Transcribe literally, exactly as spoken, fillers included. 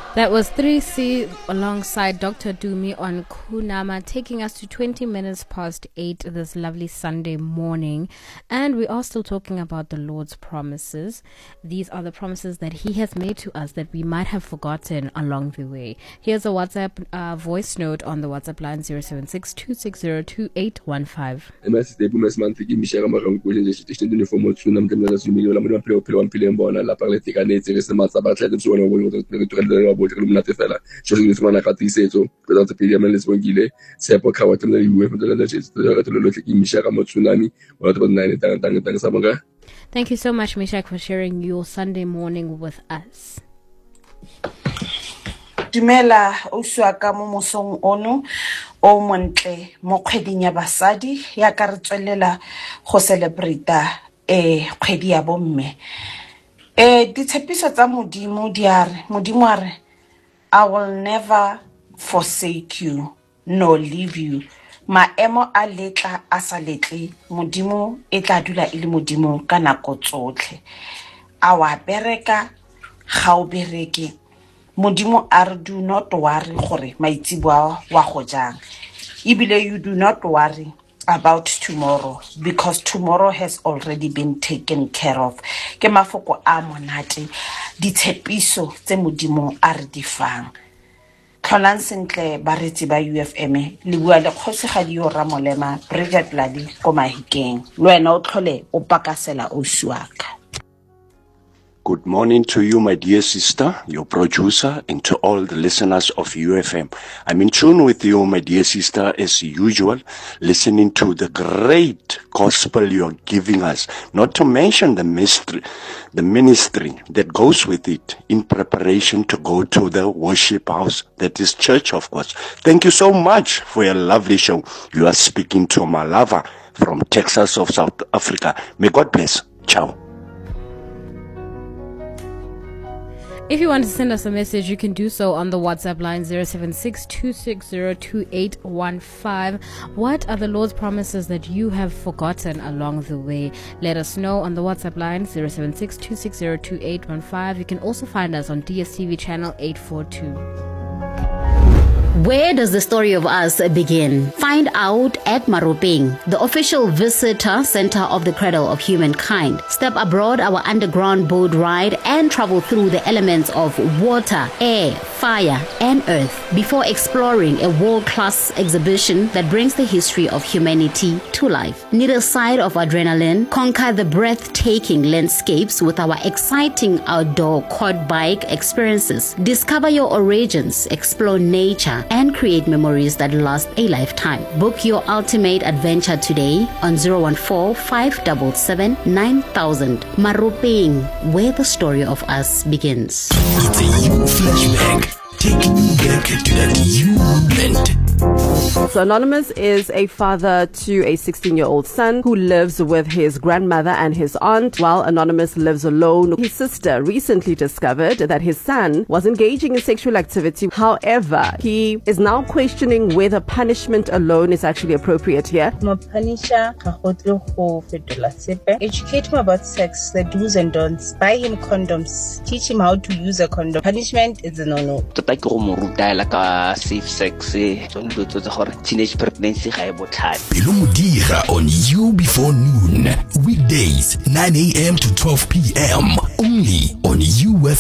That was three C alongside Doctor Dumi on Kunama, taking us to twenty minutes past eight this lovely Sunday morning. And we are still talking about the Lord's promises. These are the promises that He has made to us that we might have forgotten along the way. Here's a WhatsApp uh, voice note on the WhatsApp line zero seven six two six zero two eight one five. fela so se se mana gatisetso ka tsa pele ya mele sebongile tshepo ka wa tla iwe fela la tshetse ka tlo lo tleki misha ka motsunami wa tlo nine tang tang tang sa bonga. Thank you so much, Meshach, for sharing your Sunday morning with us. Dumela o swa ka mo mosong ono o montle mo kgweding ya basadi ya ka re tswelela go celebrate eh kgwedi ya bomme. Eh ditshepiso tsa modimo di are modimo are I will never forsake you nor leave you. Maemo a letla a sa letle modimo e tla dula ile modimo ka nako tsotlhe. A wa bereka ga o bereke modimo are do not worry gore maitsibwa wa go jang. Ibile you do not worry about tomorrow because tomorrow has already been taken care of. Ke mafoko a monate ditshepiso tse modimo a re difang. Tlholang sentle baretsi ba U F M le bua le kgosegadi yo Ramolema Bridget Ladi ko Mahikeng. Le wena o tlhole o pakasela o suaka. Good morning to you, my dear sister, your producer, and to all the listeners of U F M. I'm in tune with you, my dear sister, as usual, listening to the great gospel you're giving us, not to mention the mystery, the ministry that goes with it in preparation to go to the worship house, that is church, of course. Thank you so much for your lovely show. You are speaking to Malava from Texas of South Africa. May God bless. Ciao. If you want to send us a message, you can do so on the WhatsApp line zero seven six two six zero two eight one five. What are the Lord's promises that you have forgotten along the way? Let us know on the WhatsApp line zero seven six two six zero two eight one five. You can also find us on D S T V channel eight forty-two. Where does the story of us begin? Find out at Maropeng, the official visitor center of the cradle of humankind. Step aboard our underground boat ride and travel through the elements of water, air, fire, and earth before exploring a world-class exhibition that brings the history of humanity to life. Need a side of adrenaline? Conquer the breathtaking landscapes with our exciting outdoor quad bike experiences. Discover your origins, explore nature, and create memories that last a lifetime. Book your ultimate adventure today on zero one four, five seven seven, nine thousand. Maropeng, where the story of us begins. It's a you flashback. Taking you back to that you moment. So Anonymous is a father to a sixteen-year-old son who lives with his grandmother and his aunt while Anonymous lives alone. His sister recently discovered that his son was engaging in sexual activity. However, he is now questioning whether punishment alone is actually appropriate here. Educate him about sex, the do's and don'ts. Buy him condoms. Teach him how to use a condom. Punishment is a no-no. Safe sex, teenage pregnancy. Pelo Mudira on You Before Noon. Weekdays, nine a.m. to twelve p.m. Only on U F M.